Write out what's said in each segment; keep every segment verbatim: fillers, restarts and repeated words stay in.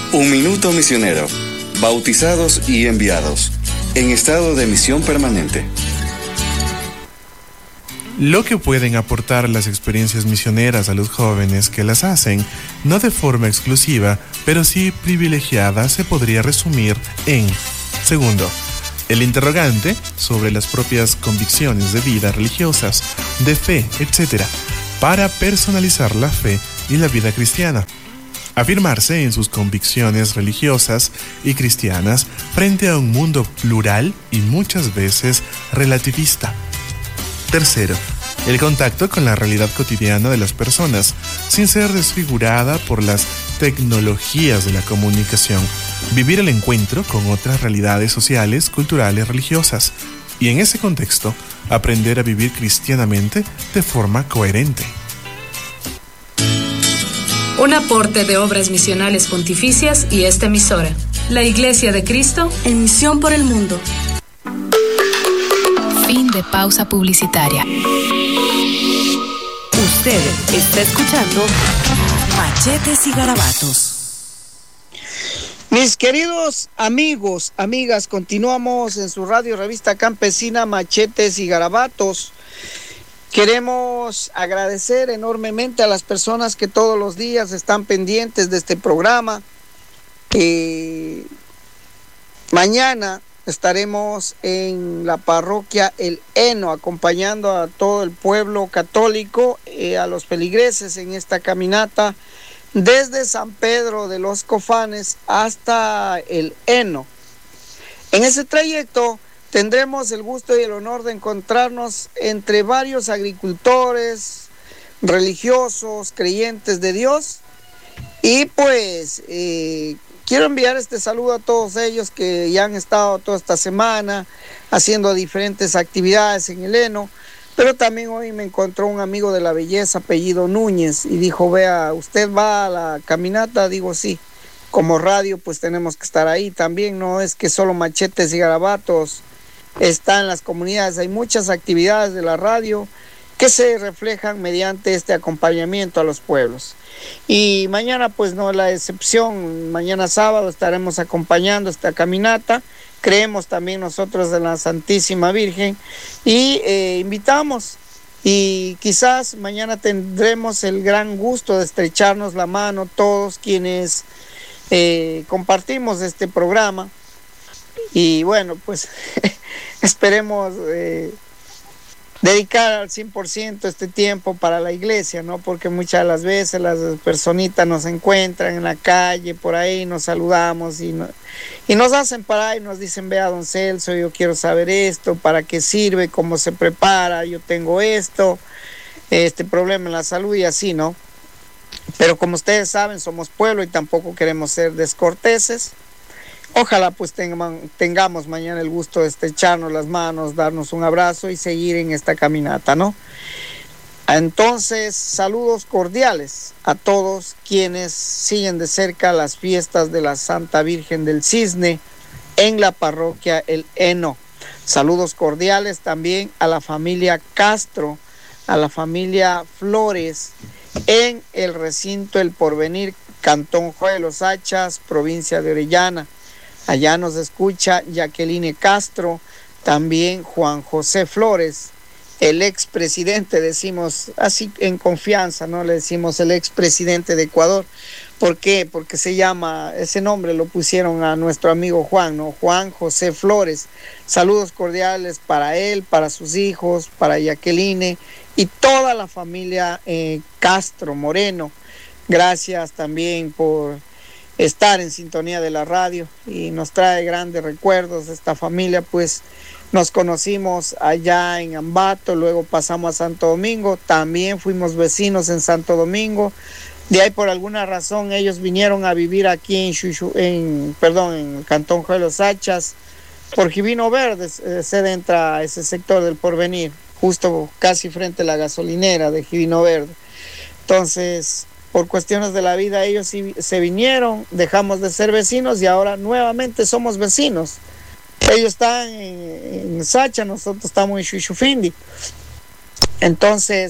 Un minuto misionero. Bautizados y enviados. En estado de misión permanente. Lo que pueden aportar las experiencias misioneras a los jóvenes que las hacen, no de forma exclusiva, pero sí privilegiada, se podría resumir en: segundo, el interrogante sobre las propias convicciones de vida religiosas, de fe, etcétera, para personalizar la fe y la vida cristiana. Afirmarse en sus convicciones religiosas y cristianas frente a un mundo plural y muchas veces relativista. Tercero, el contacto con la realidad cotidiana de las personas, sin ser desfigurada por las tecnologías de la comunicación. Vivir el encuentro con otras realidades sociales, culturales, religiosas. Y en ese contexto, aprender a vivir cristianamente de forma coherente. Un aporte de Obras Misionales Pontificias y esta emisora. La Iglesia de Cristo en misión por el mundo. Fin de pausa publicitaria. Usted está escuchando Machetes y Garabatos. Mis queridos amigos, amigas, continuamos en su radio revista campesina Machetes y Garabatos. Queremos agradecer enormemente a las personas que todos los días están pendientes de este programa. Eh, mañana estaremos en la parroquia El Heno, acompañando a todo el pueblo católico, eh, a los feligreses en esta caminata desde San Pedro de los Cofanes hasta El Heno. En ese trayecto tendremos el gusto y el honor de encontrarnos entre varios agricultores, religiosos, creyentes de Dios. Y pues eh, quiero enviar este saludo a todos ellos que ya han estado toda esta semana haciendo diferentes actividades en el Heno. Pero también hoy me encontró un amigo de la belleza, apellido Núñez, y dijo: vea, ¿usted va a la caminata? Digo, sí. Como radio pues tenemos que estar ahí también, no es que solo Machetes y Garabatos está en las comunidades, hay muchas actividades de la radio que se reflejan mediante este acompañamiento a los pueblos. Y mañana pues no es la excepción, mañana sábado estaremos acompañando esta caminata. Creemos también nosotros en la Santísima Virgen y eh, invitamos, y quizás mañana tendremos el gran gusto de estrecharnos la mano todos quienes eh, compartimos este programa. Y bueno, pues esperemos eh, dedicar al cien por ciento este tiempo para la iglesia, ¿no? Porque muchas de las veces las personitas nos encuentran en la calle, por ahí nos saludamos y, no, y nos hacen parar y nos dicen: vea, don Celso, yo quiero saber esto, para qué sirve, cómo se prepara, yo tengo esto, este problema en la salud y así, ¿no? Pero como ustedes saben, somos pueblo y tampoco queremos ser descorteses. Ojalá pues tengan, tengamos mañana el gusto de estrecharnos las manos, darnos un abrazo y seguir en esta caminata, ¿no? Entonces, saludos cordiales a todos quienes siguen de cerca las fiestas de la Santa Virgen del Cisne en la parroquia El Heno. Saludos cordiales también a la familia Castro, a la familia Flores en el recinto El Porvenir, Cantón Juan de los Hachas, provincia de Orellana. Allá nos escucha Jacqueline Castro, también Juan José Flores, el expresidente, decimos así en confianza, ¿no? Le decimos el expresidente de Ecuador. ¿Por qué? Porque se llama, ese nombre lo pusieron a nuestro amigo Juan, ¿no? Juan José Flores. Saludos cordiales para él, para sus hijos, para Jacqueline y toda la familia eh, Castro Moreno. Gracias también por estar en sintonía de la radio y nos trae grandes recuerdos de esta familia. Pues nos conocimos allá en Ambato, luego pasamos a Santo Domingo, también fuimos vecinos en Santo Domingo. De ahí por alguna razón ellos vinieron a vivir aquí en, Chuchu, en perdón, en el Cantón Juan de los Hachas, por Givino Verde, eh, se entra a ese sector del Porvenir, justo casi frente a la gasolinera de Givino Verde. Entonces, por cuestiones de la vida ellos se vinieron, dejamos de ser vecinos y ahora nuevamente somos vecinos. Ellos están en, en Sacha, nosotros estamos en Chuchufindi. Entonces,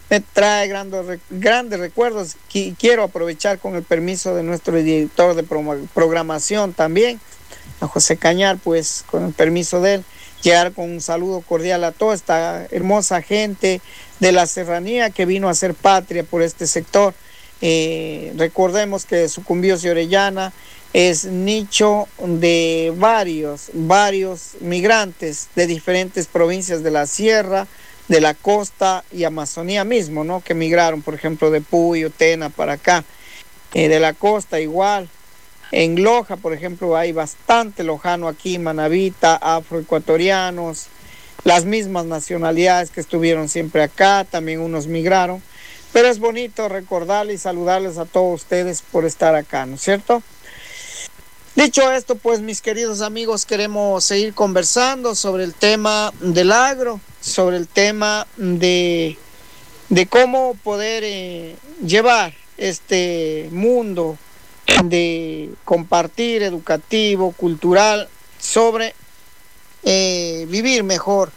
me trae grandes, grandes recuerdos. Qu- quiero aprovechar con el permiso de nuestro director de pro- programación también, a José Cañar, pues con el permiso de él, llegar con un saludo cordial a toda esta hermosa gente de la serranía que vino a hacer patria por este sector. Eh, recordemos que Sucumbíos y Orellana es nicho de varios, varios migrantes de diferentes provincias de la sierra, de la costa y Amazonía mismo, ¿no? Que migraron, por ejemplo, de Puyo, Tena para acá. Eh, de la costa igual. En Loja, por ejemplo, hay bastante lojano aquí, manabita, afroecuatorianos, las mismas nacionalidades que estuvieron siempre acá, también unos migraron. Pero es bonito recordarles y saludarles a todos ustedes por estar acá, ¿no es cierto? Dicho esto, pues mis queridos amigos, queremos seguir conversando sobre el tema del agro, sobre el tema de, de cómo poder eh, llevar este mundo de compartir educativo, cultural, sobre eh, vivir mejor.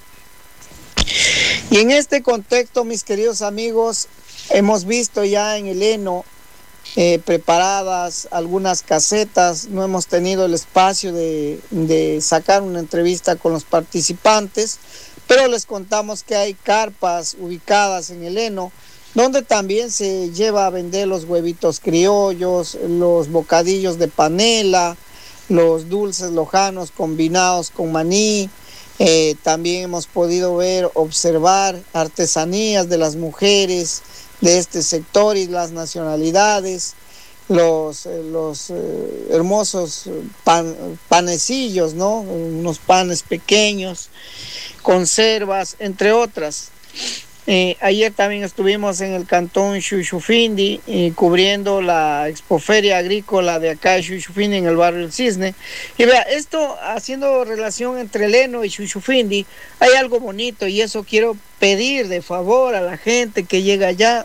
Y en este contexto, mis queridos amigos, hemos visto ya en el ENO eh, preparadas algunas casetas. No hemos tenido el espacio de, de sacar una entrevista con los participantes, pero les contamos que hay carpas ubicadas en el ENO donde también se lleva a vender los huevitos criollos, los bocadillos de panela, los dulces lojanos combinados con maní. Eh, también hemos podido ver, observar artesanías de las mujeres de este sector y las nacionalidades, los, eh, los eh, hermosos pan, panecillos, ¿no? Unos panes pequeños, conservas, entre otras. Eh, ayer también estuvimos en el cantón Xuxufindi eh, cubriendo la expoferia agrícola de acá de Xuxufindi en el barrio El Cisne. Y vea, esto haciendo relación entre el ENO y Xuxufindi, hay algo bonito y eso quiero pedir de favor a la gente que llega allá,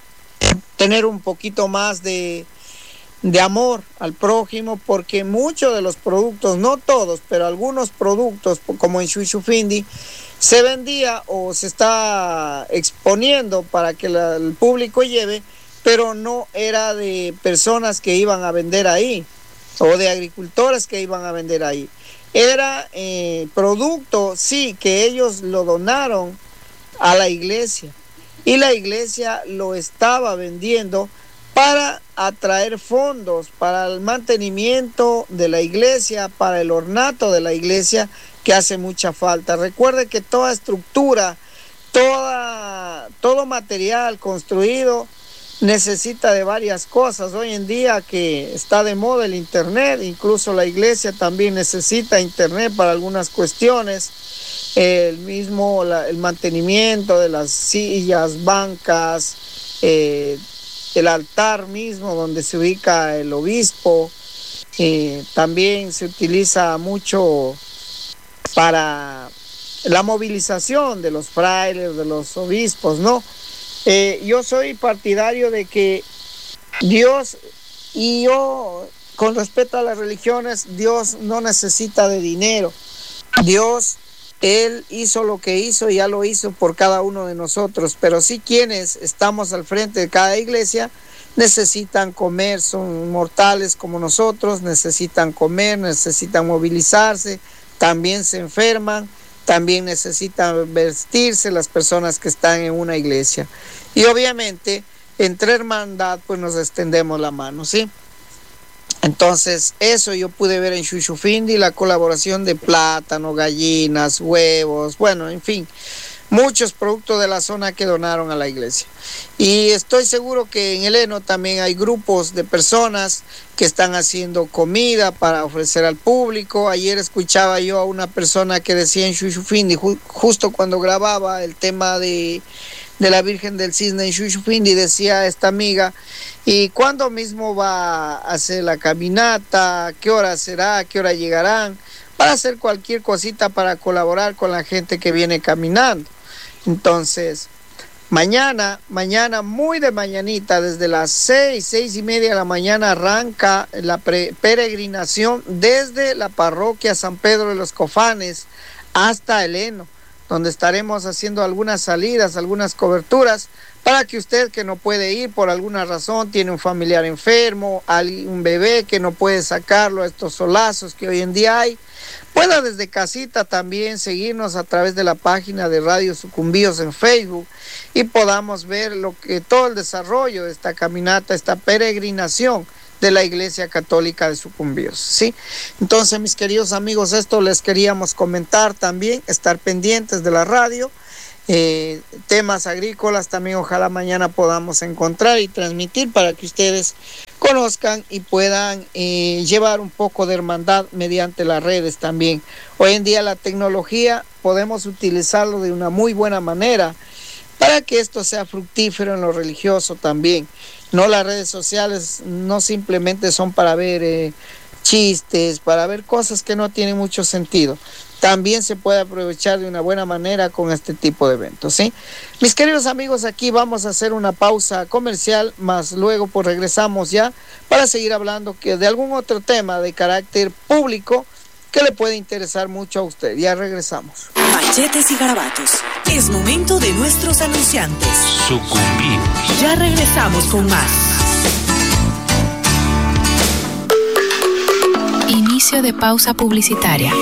tener un poquito más de, de amor al prójimo, porque muchos de los productos, no todos, pero algunos productos, como en Xuxufindi, se vendía o se está exponiendo para que la, el público lleve, pero no era de personas que iban a vender ahí o de agricultores que iban a vender ahí. Era eh, producto, sí, que ellos lo donaron a la iglesia y la iglesia lo estaba vendiendo para atraer fondos para el mantenimiento de la iglesia, para el ornato de la iglesia, que hace mucha falta. Recuerde que toda estructura, toda, todo material construido necesita de varias cosas. Hoy en día que está de moda el internet, incluso la iglesia también necesita internet para algunas cuestiones. El mismo la, el mantenimiento de las sillas, bancas, eh, el altar mismo donde se ubica el obispo, eh, también se utiliza mucho para la movilización de los frailes, de los obispos, ¿no? Eh, yo soy partidario de que Dios, y yo con respecto a las religiones, Dios no necesita de dinero. Dios, Él hizo lo que hizo y ya lo hizo por cada uno de nosotros, pero sí quienes estamos al frente de cada iglesia necesitan comer, son mortales como nosotros, necesitan comer, necesitan movilizarse, también se enferman, también necesitan vestirse las personas que están en una iglesia. Y obviamente, entre hermandad, pues nos extendemos la mano, ¿sí? Entonces, eso yo pude ver en Xuxufindi, la colaboración de plátano, gallinas, huevos, bueno, en fin, muchos productos de la zona que donaron a la iglesia. Y estoy seguro que en el ENO también hay grupos de personas que están haciendo comida para ofrecer al público. Ayer escuchaba yo a una persona que decía en Xuxufindi, ju- justo cuando grababa el tema de, de la Virgen del Cisne en Xuxufindi, decía esta amiga, ¿y cuándo mismo va a hacer la caminata? ¿Qué hora será? ¿Qué hora llegarán? Para hacer cualquier cosita para colaborar con la gente que viene caminando. Entonces, mañana, mañana muy de mañanita, desde las seis, seis y media de la mañana arranca la pre- peregrinación desde la parroquia San Pedro de los Cofanes hasta el ENO, donde estaremos haciendo algunas salidas, algunas coberturas, para que usted que no puede ir por alguna razón, tiene un familiar enfermo, un bebé que no puede sacarlo a estos solazos que hoy en día hay, pueda desde casita también seguirnos a través de la página de Radio Sucumbíos en Facebook y podamos ver lo que todo el desarrollo de esta caminata, esta peregrinación de la Iglesia Católica de Sucumbíos, ¿sí? Entonces, mis queridos amigos, esto les queríamos comentar también, estar pendientes de la radio, eh, temas agrícolas también ojalá mañana podamos encontrar y transmitir para que ustedes conozcan y puedan eh, llevar un poco de hermandad mediante las redes también. Hoy en día la tecnología podemos utilizarlo de una muy buena manera para que esto sea fructífero en lo religioso también. No, las redes sociales no simplemente son para ver eh, chistes, para ver cosas que no tienen mucho sentido. También se puede aprovechar de una buena manera con este tipo de eventos, ¿sí? Mis queridos amigos, aquí vamos a hacer una pausa comercial, más luego pues regresamos ya para seguir hablando que de algún otro tema de carácter público que le puede interesar mucho a usted. Ya regresamos. Machetes y Garabatos. Es momento de nuestros anunciantes. Sucumbir. Ya regresamos con más. Inicio de pausa publicitaria.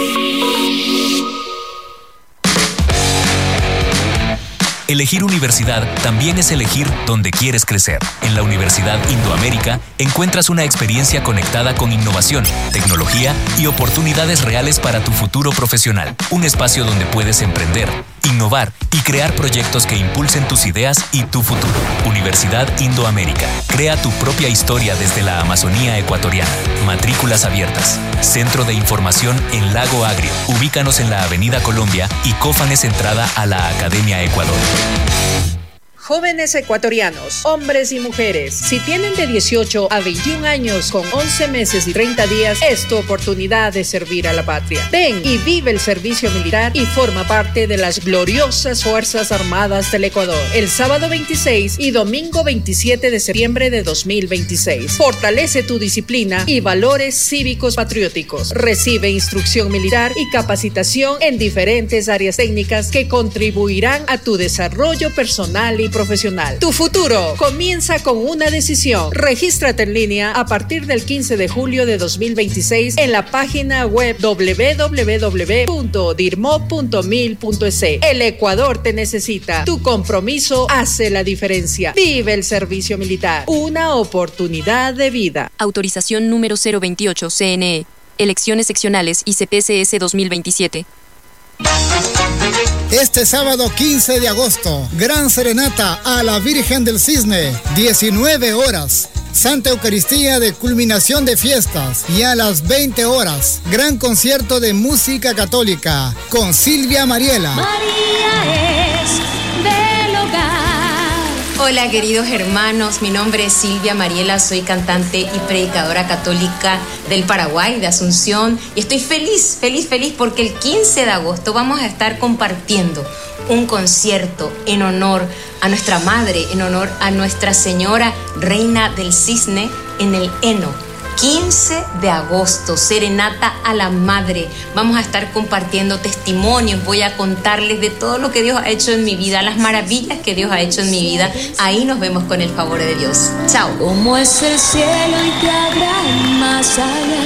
Elegir universidad también es elegir dónde quieres crecer. En la Universidad Indoamérica encuentras una experiencia conectada con innovación, tecnología y oportunidades reales para tu futuro profesional. Un espacio donde puedes emprender, innovar y crear proyectos que impulsen tus ideas y tu futuro. Universidad Indoamérica. Crea tu propia historia desde la Amazonía ecuatoriana. Matrículas abiertas. Centro de Información en Lago Agrio. Ubícanos en la Avenida Colombia y Cófanes entrada a la Academia Ecuador. Jóvenes ecuatorianos, hombres y mujeres, si tienen de dieciocho a veintiún años con once meses y treinta días, es tu oportunidad de servir a la patria. Ven y vive el servicio militar y forma parte de las gloriosas Fuerzas Armadas del Ecuador. El sábado veintiséis y domingo veintisiete de septiembre de dos mil veintiséis. Fortalece tu disciplina y valores cívicos patrióticos. Recibe instrucción militar y capacitación en diferentes áreas técnicas que contribuirán a tu desarrollo personal y profesional. Profesional. Tu futuro comienza con una decisión. Regístrate en línea a partir del quince de julio de dos mil veintiséis en la página web doble u doble u doble u punto dirmo punto mil punto es. El Ecuador te necesita. Tu compromiso hace la diferencia. Vive el servicio militar. Una oportunidad de vida. Autorización número cero veintiocho C N E. Elecciones seccionales I C P C S dos mil veintisiete. Este sábado quince de agosto, gran serenata a la Virgen del Cisne, diecinueve horas. Santa Eucaristía de culminación de fiestas y a las veinte horas, gran concierto de música católica con Silvia Mariela. María es del hogar. Hola queridos hermanos, mi nombre es Silvia Mariela, soy cantante y predicadora católica del Paraguay, de Asunción, y estoy feliz, feliz, feliz porque el quince de agosto vamos a estar compartiendo un concierto en honor a nuestra madre, en honor a Nuestra Señora Reina del Cisne en el Eno. quince de agosto, serenata a la madre. Vamos a estar compartiendo testimonios, voy a contarles de todo lo que Dios ha hecho en mi vida, las maravillas que Dios ha hecho en mi vida. Ahí nos vemos con el favor de Dios. Chao. Como es el cielo y te habrá más allá.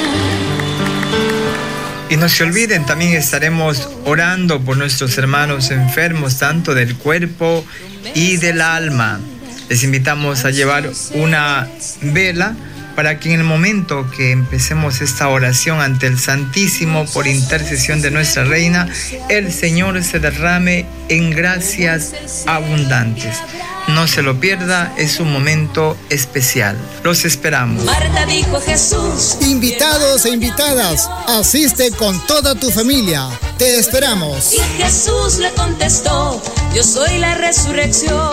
Y no se olviden, también estaremos orando por nuestros hermanos enfermos, tanto del cuerpo y del alma. Les invitamos a llevar una vela para que en el momento que empecemos esta oración ante el Santísimo por intercesión de nuestra Reina, el Señor se derrame en gracias abundantes. No se lo pierda, es un momento especial. Los esperamos. Marta dijo a Jesús. Invitados e invitadas, asiste con toda tu familia. Te esperamos. Y Jesús le contestó, yo soy la resurrección.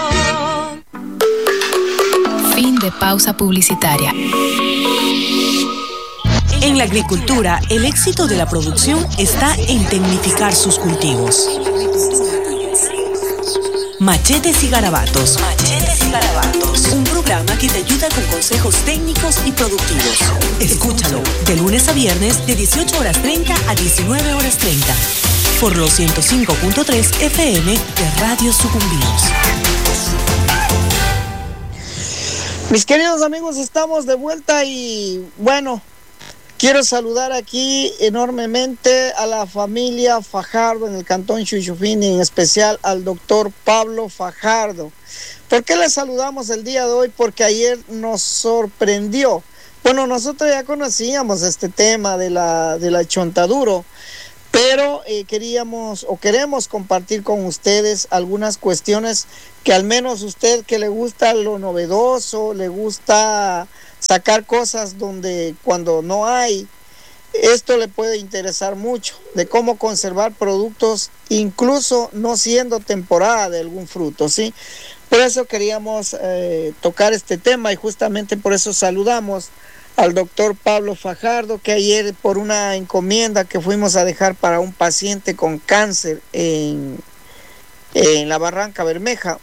Fin de pausa publicitaria. En la agricultura, el éxito de la producción está en tecnificar sus cultivos. Machetes y Garabatos. Machetes y Garabatos. Un programa que te ayuda con consejos técnicos y productivos. Escúchalo de lunes a viernes de dieciocho horas treinta a diecinueve horas treinta. por los ciento cinco punto tres F M de Radio Sucumbíos. Mis queridos amigos, estamos de vuelta y bueno, quiero saludar aquí enormemente a la familia Fajardo en el cantón Chuchufini, en especial al doctor Pablo Fajardo. ¿Por qué le saludamos el día de hoy? Porque ayer nos sorprendió. Bueno, nosotros ya conocíamos este tema de la, de la chontaduro, pero eh, queríamos o queremos compartir con ustedes algunas cuestiones que al menos usted que le gusta lo novedoso, le gusta sacar cosas donde cuando no hay, esto le puede interesar mucho, de cómo conservar productos incluso no siendo temporada de algún fruto, ¿sí? Por eso queríamos eh, tocar este tema y justamente por eso saludamos al doctor Pablo Fajardo, que ayer por una encomienda que fuimos a dejar para un paciente con cáncer en, en la Barranca Bermeja,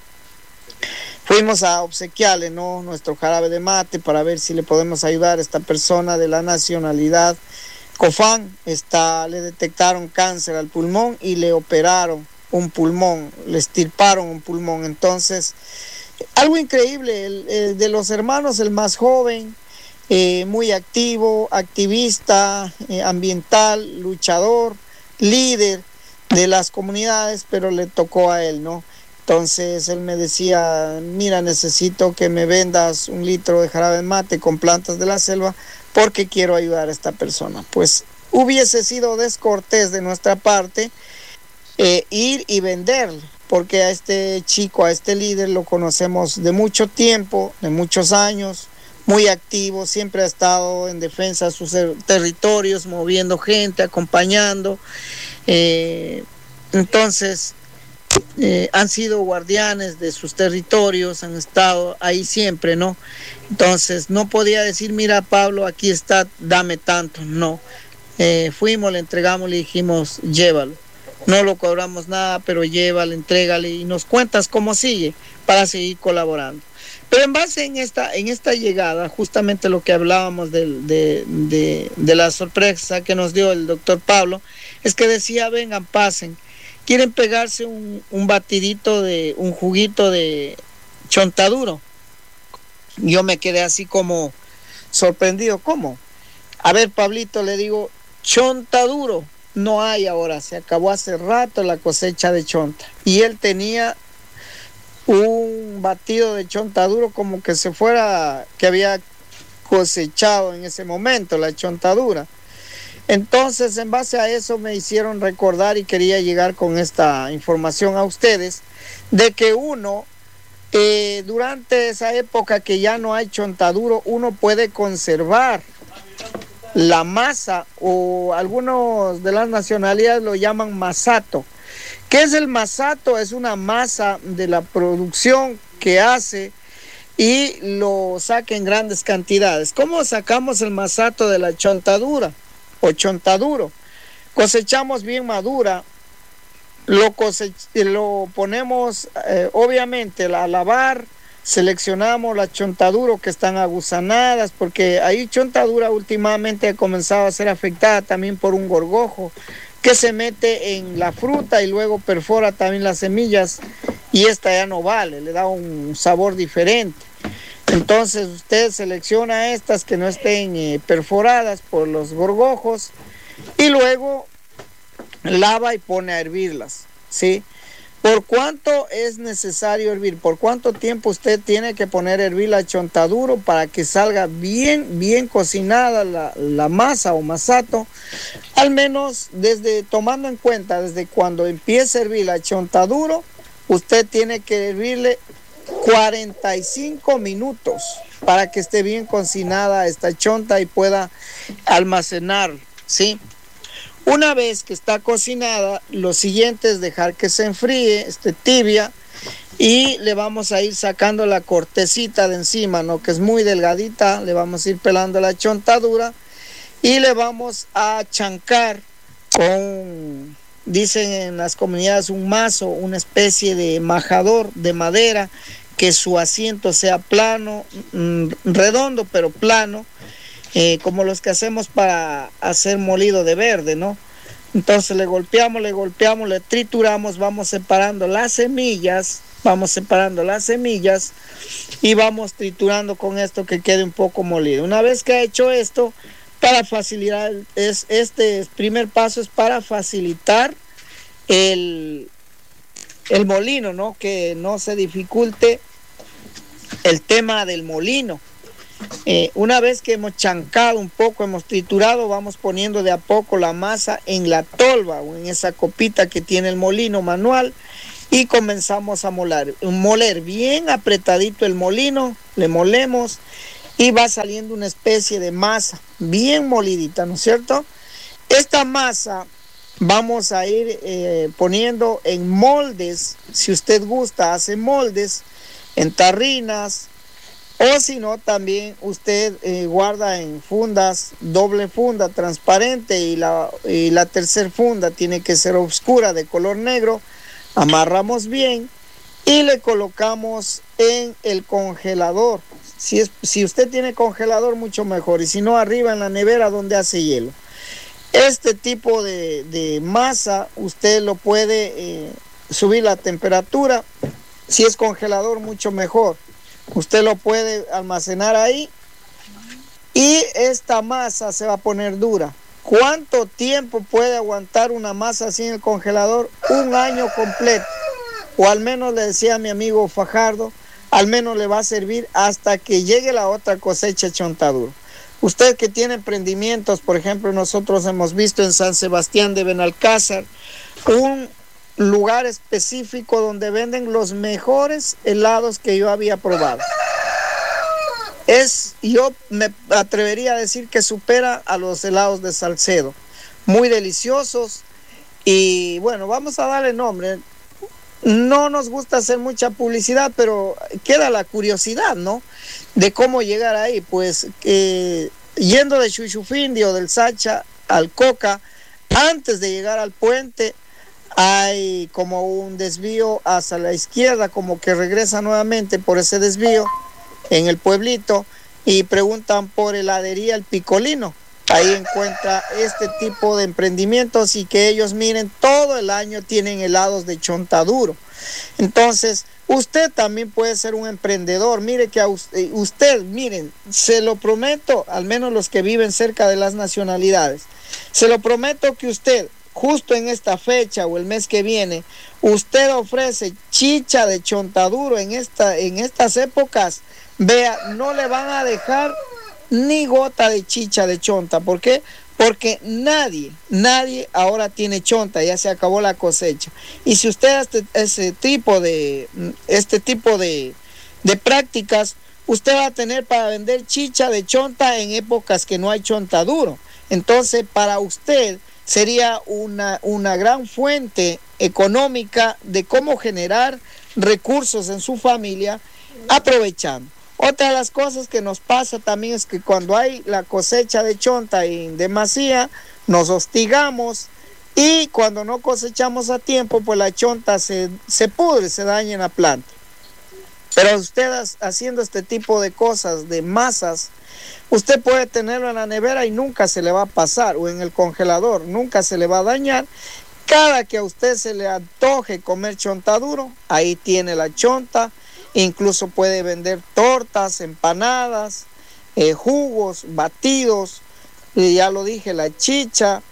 fuimos a obsequiarle, ¿no?, nuestro jarabe de mate para ver si le podemos ayudar a esta persona de la nacionalidad Cofán. Está, le detectaron cáncer al pulmón y le operaron un pulmón, le extirparon un pulmón. Entonces, algo increíble, el, el de los hermanos, el más joven, Eh, muy activo, activista, eh, ambiental, luchador, líder de las comunidades, pero le tocó a él, ¿no? Entonces él me decía, mira, necesito que me vendas un litro de jarabe de mate con plantas de la selva porque quiero ayudar a esta persona. Pues hubiese sido descortés de nuestra parte eh, ir y venderle, porque a este chico, a este líder lo conocemos de mucho tiempo, de muchos años, muy activo, siempre ha estado en defensa de sus territorios, moviendo gente, acompañando. Eh, entonces, eh, han sido guardianes de sus territorios, han estado ahí siempre, ¿no? Entonces, no podía decir, mira, Pablo, aquí está, dame tanto, no. Eh, fuimos, le entregamos, le dijimos, llévalo. No lo cobramos nada, pero llévalo, entrégale y nos cuentas cómo sigue para seguir colaborando. Pero en base en esta, en esta llegada, justamente lo que hablábamos de, de, de, de la sorpresa que nos dio el doctor Pablo, es que decía, vengan, pasen, quieren pegarse un, un batidito de, un juguito de chontaduro. Yo me quedé así como sorprendido, ¿cómo? A ver, Pablito, le digo, chontaduro, no hay ahora, se acabó hace rato la cosecha de chonta. Y él tenía un batido de chontaduro como que se fuera, que había cosechado en ese momento la chontadura. Entonces, en base a eso me hicieron recordar y quería llegar con esta información a ustedes, de que uno, eh, durante esa época que ya no hay chontaduro, uno puede conservar la masa, o algunos de las nacionalidades lo llaman masato. ¿Qué es el masato? Es una masa de la producción que hace y lo saca en grandes cantidades. ¿Cómo sacamos el masato de la chontadura o chontaduro? Cosechamos bien madura, lo, cosech- lo ponemos eh, obviamente a lavar, seleccionamos la chontaduro que están agusanadas, porque ahí chontadura últimamente ha comenzado a ser afectada también por un gorgojo que se mete en la fruta y luego perfora también las semillas y esta ya no vale, le da un sabor diferente. Entonces usted selecciona estas que no estén eh, perforadas por los gorgojos y luego lava y pone a hervirlas, ¿sí? ¿Por cuánto es necesario hervir? ¿Por cuánto tiempo usted tiene que poner a hervir la chontaduro para que salga bien, bien cocinada la, la masa o masato? Al menos desde, tomando en cuenta, desde cuando empieza a hervir la chontaduro, usted tiene que hervirle cuarenta y cinco minutos para que esté bien cocinada esta chonta y pueda almacenar, ¿sí? Una vez que está cocinada, lo siguiente es dejar que se enfríe, esté tibia, y le vamos a ir sacando la cortecita de encima, ¿no?, que es muy delgadita. Le vamos a ir pelando la chontadura y le vamos a chancar con, dicen en las comunidades, un mazo, una especie de majador de madera, que su asiento sea plano, redondo pero plano, Eh, como los que hacemos para hacer molido de verde, ¿no? Entonces le golpeamos, le golpeamos, le trituramos, vamos separando las semillas, vamos separando las semillas y vamos triturando con esto que quede un poco molido. Una vez que ha hecho esto, para facilitar, es, este primer paso es para facilitar el, el molino, ¿no? Que no se dificulte el tema del molino. Eh, una vez que hemos chancado un poco, hemos triturado, vamos poniendo de a poco la masa en la tolva o en esa copita que tiene el molino manual y comenzamos a moler, moler bien apretadito el molino, le molemos y va saliendo una especie de masa bien molidita, ¿no es cierto? Esta masa vamos a ir eh, poniendo en moldes, si usted gusta, hace moldes en tarrinas, o si no, también usted eh, guarda en fundas, doble funda transparente y la, y la tercera funda tiene que ser oscura de color negro. Amarramos bien y le colocamos en el congelador. Si, es, si usted tiene congelador, mucho mejor. Y si no, arriba en la nevera donde hace hielo. Este tipo de, de masa usted lo puede eh, subir la temperatura. Si es congelador, mucho mejor. Usted lo puede almacenar ahí y esta masa se va a poner dura. ¿Cuánto tiempo puede aguantar una masa así en el congelador? Un año completo. O al menos, le decía a mi amigo Fajardo, al menos le va a servir hasta que llegue la otra cosecha chontaduro. Usted que tiene emprendimientos, por ejemplo, nosotros hemos visto en San Sebastián de Benalcázar un lugar específico donde venden los mejores helados que yo había probado. Es, yo me atrevería a decir que supera a los helados de Salcedo. Muy deliciosos y bueno, vamos a darle nombre. No nos gusta hacer mucha publicidad, pero queda la curiosidad, ¿no? De cómo llegar ahí. Pues eh, yendo de Chuchufindio, del Sacha al Coca, antes de llegar al puente, hay como un desvío hacia la izquierda, como que regresa nuevamente por ese desvío en el pueblito y preguntan por heladería El Picolino. Ahí encuentra este tipo de emprendimientos y que ellos, miren, todo el año tienen helados de chontaduro. Entonces, usted también puede ser un emprendedor. Mire que a usted, usted, miren, se lo prometo, al menos los que viven cerca de las nacionalidades, se lo prometo que usted, justo en esta fecha o el mes que viene, usted ofrece chicha de chontaduro en, esta, en estas épocas, vea, no le van a dejar ni gota de chicha de chonta. ¿Por qué? Porque nadie, nadie ahora tiene chonta, ya se acabó la cosecha. Y si usted hace ese tipo de, este tipo de, de prácticas, usted va a tener para vender chicha de chonta en épocas que no hay chontaduro. Entonces, para usted sería una, una gran fuente económica de cómo generar recursos en su familia aprovechando. Otra de las cosas que nos pasa también es que cuando hay la cosecha de chonta en demasía, nos hostigamos y cuando no cosechamos a tiempo, pues la chonta se, se pudre, se daña en la planta. Pero usted haciendo este tipo de cosas, de masas, usted puede tenerlo en la nevera y nunca se le va a pasar, o en el congelador, nunca se le va a dañar. Cada que a usted se le antoje comer chontaduro, ahí tiene la chonta. Incluso puede vender tortas, empanadas, eh, jugos, batidos, eh, ya lo dije, la chicha,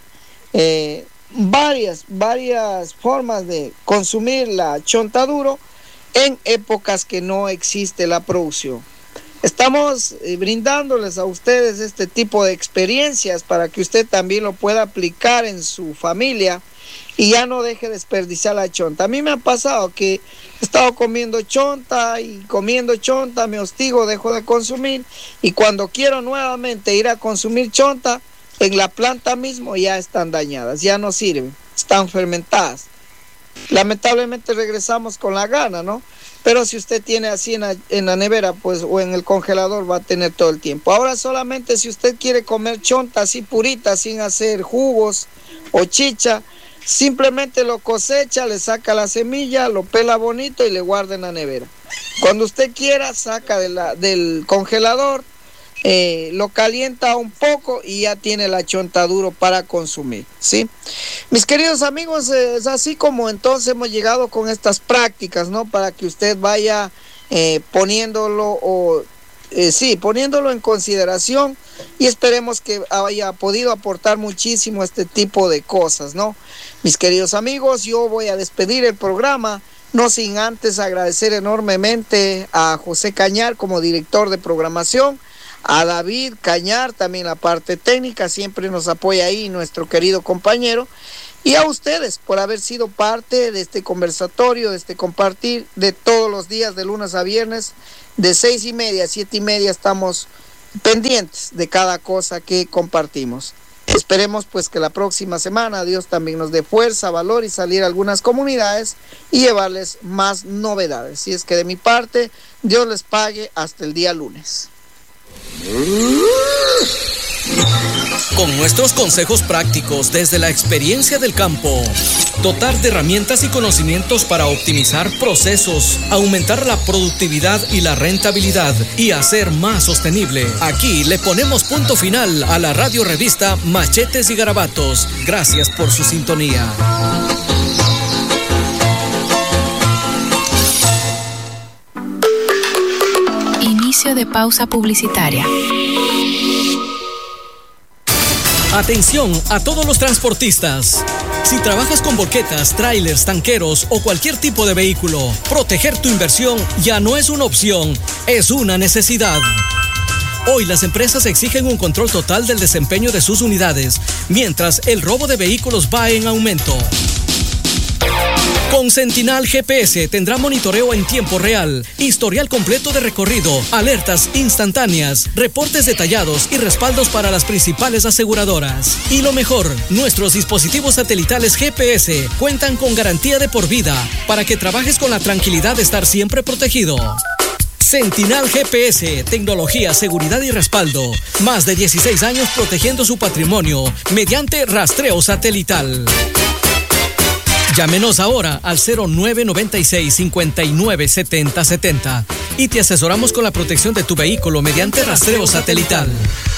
eh, varias, varias formas de consumir la chontaduro en épocas que no existe la producción. Estamos eh, brindándoles a ustedes este tipo de experiencias para que usted también lo pueda aplicar en su familia y ya no deje de desperdiciar la chonta. A mí me ha pasado que he estado comiendo chonta y comiendo chonta, me hostigo, dejo de consumir y cuando quiero nuevamente ir a consumir chonta, en la planta mismo ya están dañadas, ya no sirven, están fermentadas. Lamentablemente regresamos con la gana, ¿no? Pero si usted tiene así en la, en la nevera, pues, o en el congelador, va a tener todo el tiempo. Ahora solamente si usted quiere comer chonta así purita, sin hacer jugos o chicha, simplemente lo cosecha, le saca la semilla, lo pela bonito y le guarda en la nevera. Cuando usted quiera, saca de la, del congelador, eh, lo calienta un poco y ya tiene la chontaduro para consumir, ¿sí? Mis queridos amigos, eh, es así como entonces hemos llegado con estas prácticas, ¿no? Para que usted vaya eh, poniéndolo o eh, sí, poniéndolo en consideración, y esperemos que haya podido aportar muchísimo este tipo de cosas, ¿no? Mis queridos amigos, yo voy a despedir el programa, no sin antes agradecer enormemente a José Cañar como director de programación, a David Cañar también la parte técnica, siempre nos apoya ahí nuestro querido compañero, y a ustedes por haber sido parte de este conversatorio, de este compartir de todos los días de lunes a viernes, de seis y media a siete y media estamos pendientes de cada cosa que compartimos. Esperemos pues que la próxima semana Dios también nos dé fuerza, valor y salir a algunas comunidades y llevarles más novedades. Si es que de mi parte, Dios les pague hasta el día lunes. Con nuestros consejos prácticos desde la experiencia del campo, dotar de herramientas y conocimientos para optimizar procesos, aumentar la productividad y la rentabilidad y hacer más sostenible. Aquí le ponemos punto final a la radio revista Machetes y Garabatos. Gracias por su sintonía. Inicio de pausa publicitaria. Atención a todos los transportistas. Si trabajas con volquetas, trailers, tanqueros o cualquier tipo de vehículo, proteger tu inversión ya no es una opción, es una necesidad. Hoy las empresas exigen un control total del desempeño de sus unidades, mientras el robo de vehículos va en aumento. Con Sentinal G P S tendrá monitoreo en tiempo real, historial completo de recorrido, alertas instantáneas, reportes detallados y respaldos para las principales aseguradoras. Y lo mejor, nuestros dispositivos satelitales G P S cuentan con garantía de por vida para que trabajes con la tranquilidad de estar siempre protegido. Sentinal G P S, tecnología, seguridad y respaldo. Más de dieciséis años protegiendo su patrimonio mediante rastreo satelital. Llámenos ahora al cero nueve noventa y seis, cincuenta y nueve, setenta, setenta y te asesoramos con la protección de tu vehículo mediante rastreo satelital.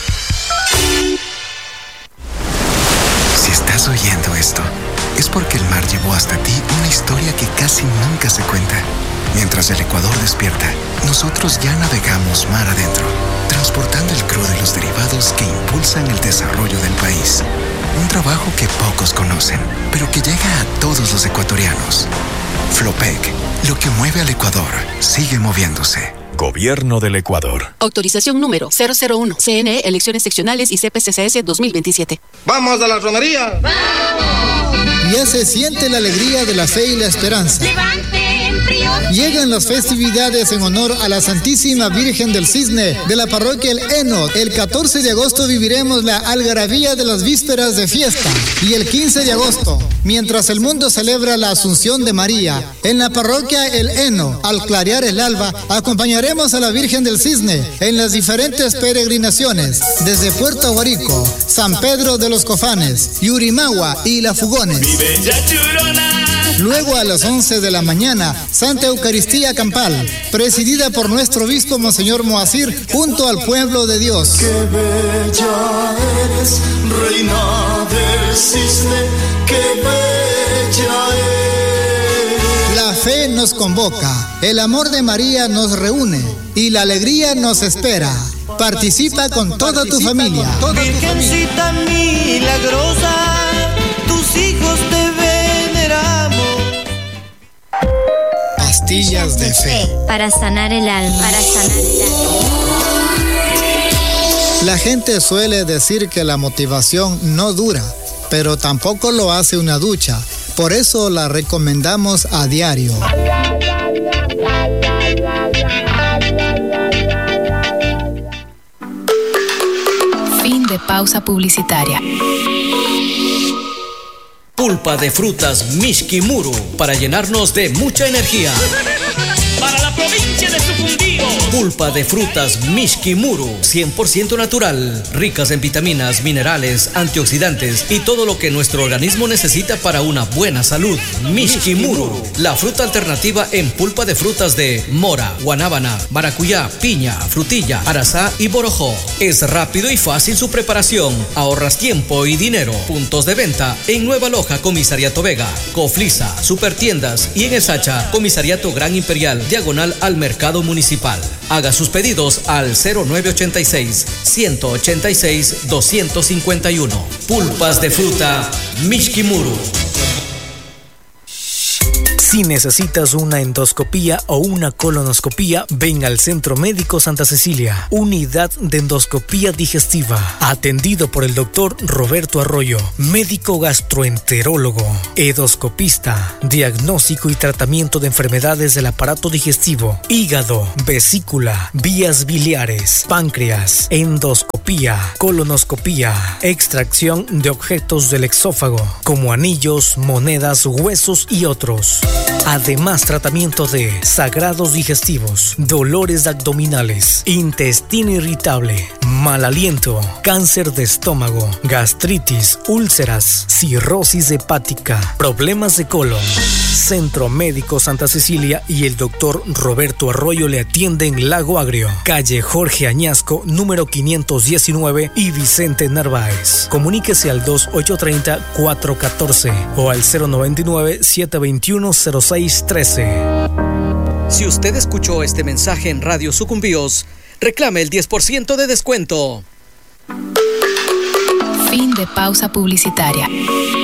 Si estás oyendo esto, es porque el mar llevó hasta ti una historia que casi nunca se cuenta. Mientras el Ecuador despierta, nosotros ya navegamos mar adentro, transportando el crudo y los derivados que impulsan el desarrollo del país. Un trabajo que pocos conocen, pero que llega a todos los ecuatorianos. Flopec, lo que mueve al Ecuador, sigue moviéndose. Gobierno del Ecuador. Autorización número cero cero uno. C N E, elecciones seccionales y C P C C S dos mil veintisiete. ¡Vamos a la ronería! ¡Vamos! Ya se siente la alegría de la fe y la esperanza. Llegan las festividades en honor a la Santísima Virgen del Cisne de la parroquia El Heno. El catorce de agosto viviremos la algarabía de las vísperas de fiesta. Y el quince de agosto, mientras el mundo celebra la Asunción de María, en la parroquia El Heno, al clarear el alba, acompañaremos a la Virgen del Cisne en las diferentes peregrinaciones, desde Puerto Aguarico, San Pedro de los Cofanes, Yurimagua y La Fugones. Luego a las once de la mañana, Santa Eucaristía Campal, presidida por nuestro obispo Monseñor Moacir, junto al pueblo de Dios. ¡Qué bella eres, reina del cisne! ¡Qué bella eres! La fe nos convoca, el amor de María nos reúne y la alegría nos espera. Participa con toda tu familia. Virgencita milagrosa, tus hijos te veneramos. Pastillas de fe. Para sanar el alma. Para sanar el alma. La gente suele decir que la motivación no dura, pero tampoco lo hace una ducha. Por eso la recomendamos a diario. Fin de pausa publicitaria. Pulpa de frutas Mishkimuru para llenarnos de mucha energía. Para la provincia de Sucumbíos, Pulpa de frutas Mishki Muru, cien por ciento natural, ricas en vitaminas, minerales, antioxidantes y todo lo que nuestro organismo necesita para una buena salud. Mishki Muru, la fruta alternativa en pulpa de frutas de mora, guanábana, maracuyá, piña, frutilla, arazá y borojó. Es rápido y fácil su preparación. Ahorras tiempo y dinero. Puntos de venta en Nueva Loja, Comisariato Vega, Coflisa, Supertiendas y en Esacha, Comisariato Gran Imperial, diagonal al Mercado Municipal. Haga sus pedidos al cero nueve ochenta y seis, ciento ochenta y seis, doscientos cincuenta y uno. Pulpas de fruta Mishki Muru. Si necesitas una endoscopía o una colonoscopía, ven al Centro Médico Santa Cecilia, unidad de endoscopía digestiva, atendido por el doctor Roberto Arroyo, médico gastroenterólogo, endoscopista, diagnóstico y tratamiento de enfermedades del aparato digestivo, hígado, vesícula, vías biliares, páncreas, endoscopía, colonoscopía, extracción de objetos del exófago, como anillos, monedas, huesos y otros. Además, tratamiento de sagrados digestivos, dolores abdominales, intestino irritable, mal aliento, cáncer de estómago, gastritis, úlceras, cirrosis hepática, problemas de colon. Centro Médico Santa Cecilia y el doctor Roberto Arroyo le atienden Lago Agrio, calle Jorge Añasco, número quinientos diecinueve y Vicente Narváez. Comuníquese al dos ocho tres cero, cuatro uno cuatro o al cero nueve nueve, siete dos uno, cero seis uno tres. Si usted escuchó este mensaje en Radio Sucumbíos, reclame el diez por ciento de descuento. Fin de pausa publicitaria.